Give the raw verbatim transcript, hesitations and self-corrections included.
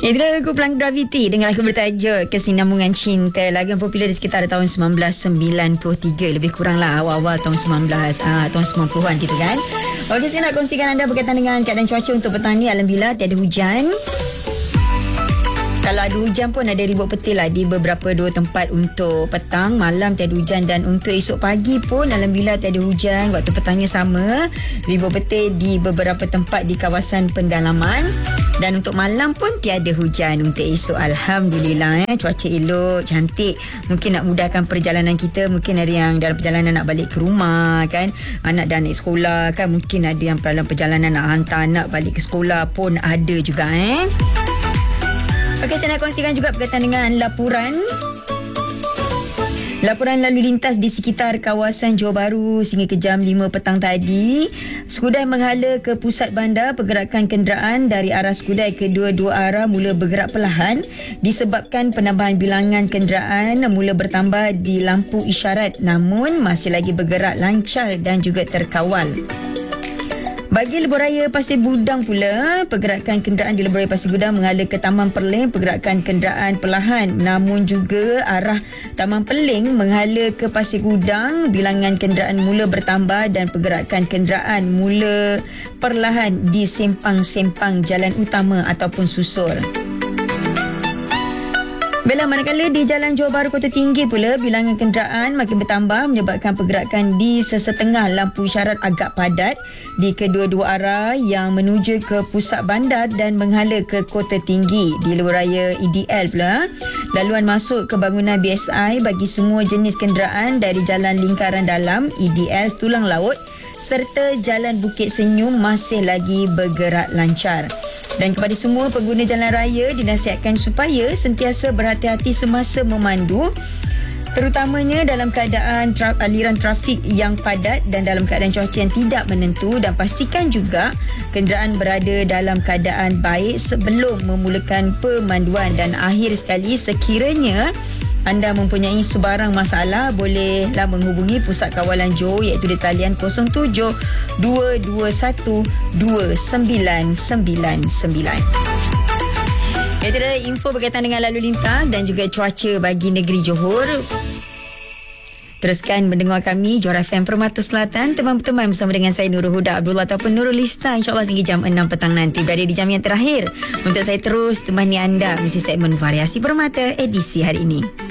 Itulah lagu Pelang Graviti dengan lagu bertajuk Kesinambungan Cinta. Lagu yang popular di sekitar tahun sembilan belas sembilan puluh tiga, lebih kurang lah awal-awal tahun sembilan belas ah, tahun sembilan puluhan gitu kan. Okey, saya nak kongsikan anda berkaitan dengan keadaan cuaca untuk petang ni. Alhamdulillah tiada hujan. Kalau ada hujan pun ada ribut petir lah di beberapa dua tempat untuk petang. Malam tiada hujan, dan untuk esok pagi pun alhamdulillah tiada hujan. Waktu petangnya sama, ribut petir di beberapa tempat di kawasan pendalaman. Dan untuk malam pun tiada hujan untuk esok. Alhamdulillah eh. Cuaca elok, cantik. Mungkin nak mudahkan perjalanan kita. Mungkin ada yang dalam perjalanan nak balik ke rumah kan. Anak dah naik sekolah kan. Mungkin ada yang dalam perjalanan nak hantar anak balik ke sekolah pun ada juga eh. Okey, saya nak kongsikan juga berkaitan dengan laporan. Laporan lalu lintas di sekitar kawasan Johor Bahru sehingga ke jam lima petang tadi. Skudai menghala ke pusat bandar, pergerakan kenderaan dari arah Skudai ke dua-dua arah mula bergerak perlahan disebabkan penambahan bilangan kenderaan mula bertambah di lampu isyarat, namun masih lagi bergerak lancar dan juga terkawal. Bagi Lebuhraya Pasir Gudang pula, pergerakan kenderaan di Lebuhraya Pasir Gudang menghala ke Taman Perling, pergerakan kenderaan perlahan, namun juga arah Taman Perling menghala ke Pasir Gudang, bilangan kenderaan mula bertambah dan pergerakan kenderaan mula perlahan di sempang-sempang jalan utama ataupun susur. Baiklah, manakala di Jalan Johor Bahru Kota Tinggi pula, bilangan kenderaan makin bertambah menyebabkan pergerakan di sesetengah lampu isyarat agak padat di kedua-dua arah yang menuju ke pusat bandar dan menghala ke Kota Tinggi. Di Lebuhraya E D L pula, laluan masuk ke bangunan B S I bagi semua jenis kenderaan dari Jalan Lingkaran Dalam E D L Tulang Laut serta Jalan Bukit Senyum masih lagi bergerak lancar. Dan kepada semua pengguna jalan raya dinasihatkan supaya sentiasa berhati-hati semasa memandu, terutamanya dalam keadaan tra- aliran trafik yang padat dan dalam keadaan cuaca yang tidak menentu, dan pastikan juga kenderaan berada dalam keadaan baik sebelum memulakan pemanduan. Dan akhir sekali, sekiranya anda mempunyai sebarang masalah, bolehlah menghubungi Pusat Kawalan Johor iaitu di talian kosong tujuh dua dua satu dua sembilan sembilan sembilan. Itu adalah info berkaitan dengan lalu lintas dan juga cuaca bagi negeri Johor. Teruskan mendengar kami Johor F M Permata Selatan, teman-teman bersama dengan saya Nurul Huda Abdullah ataupun Nurul Lista, insyaAllah sehingga jam enam petang nanti. Berada di jam yang terakhir untuk saya terus temani anda melalui segmen Variasi Permata edisi hari ini.